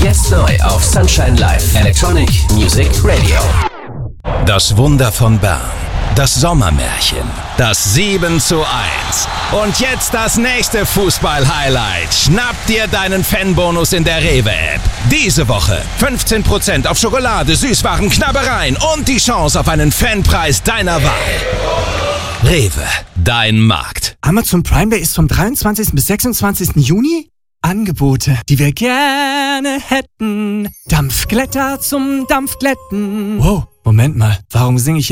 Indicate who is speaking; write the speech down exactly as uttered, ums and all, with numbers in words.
Speaker 1: Jetzt neu auf Sunshine Live Electronic Music Radio.
Speaker 2: Das Wunder von Bern. Das Sommermärchen. Das sieben zu eins. Und jetzt das nächste Fußball-Highlight. Schnapp dir deinen Fanbonus in der Rewe-App. Diese Woche fünfzehn Prozent auf Schokolade, Süßwaren, Knabbereien und die Chance auf einen Fanpreis deiner Wahl. Rewe, dein Markt.
Speaker 3: Amazon Prime Day ist vom dreiundzwanzigsten bis sechsundzwanzigsten Juni. Angebote, die wir gerne hätten. Dampfglätter zum Dampfglätten. Wow, Moment mal, warum singe ich